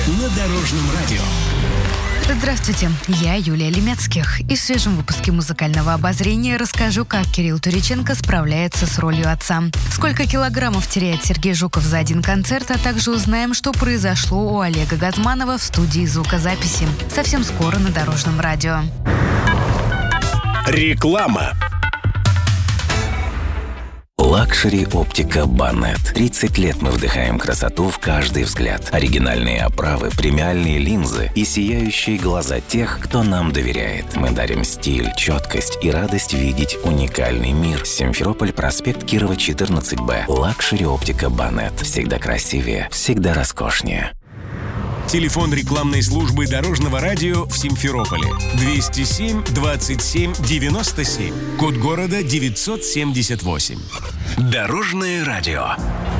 на Дорожном радио. Здравствуйте, я Юлия Лемецких. И в свежем выпуске музыкального обозрения расскажу, как Кирилл Туриченко справляется с ролью отца. Сколько килограммов теряет Сергей Жуков за один концерт, а также узнаем, что произошло у Олега Газманова в студии звукозаписи. Совсем скоро на Дорожном радио. Реклама. Лакшери Оптика Банет. 30 лет мы вдыхаем красоту в каждый взгляд. Оригинальные оправы, премиальные линзы и сияющие глаза тех, кто нам доверяет. Мы дарим стиль, четкость и радость видеть уникальный мир. Симферополь, проспект Кирова, 14Б. Лакшери Оптика Банет. Всегда красивее, всегда роскошнее. Телефон рекламной службы Дорожного радио в Симферополе 207 27 97. Код города 978. Дорожное радио.